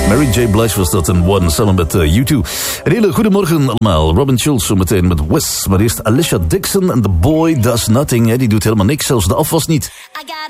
Mary J. Blige was dat en One, samen met U2. Een hele goede morgen allemaal. Robin Schulz zometeen met Wes. Maar eerst Alicia Dixon en The Boy Does Nothing. Die doet helemaal niks, zelfs de afwas niet.